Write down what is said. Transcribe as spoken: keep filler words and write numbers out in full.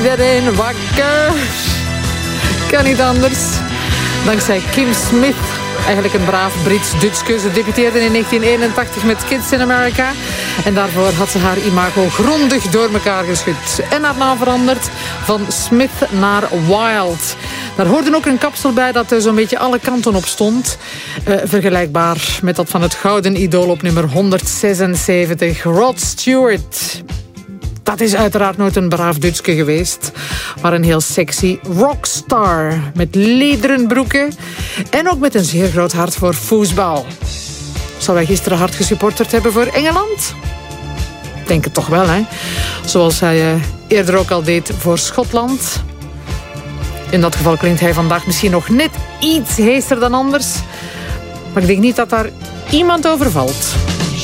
Iedereen wakker. Kan niet anders. Dankzij Kim Smith. Eigenlijk een braaf Brits-Dutske. Ze debuteerde in negentien eenentachtig met Kids in America. En daarvoor had ze haar imago grondig door elkaar geschud. En haar naam veranderd van Smith naar Wild. Daar hoorde ook een kapsel bij dat zo'n beetje alle kanten op stond. Uh, vergelijkbaar met dat van het gouden idool op nummer honderdzesenzeventig. Rod Stewart. Dat is uiteraard nooit een braaf Dutske geweest. Maar een heel sexy rockstar. Met lederen broeken. En ook met een zeer groot hart voor voetbal. Zou hij gisteren hard gesupporterd hebben voor Engeland? Denk het toch wel, hè? Zoals hij uh, eerder ook al deed voor Schotland. In dat geval klinkt hij vandaag misschien nog net iets heester dan anders. Maar ik denk niet dat daar iemand over valt.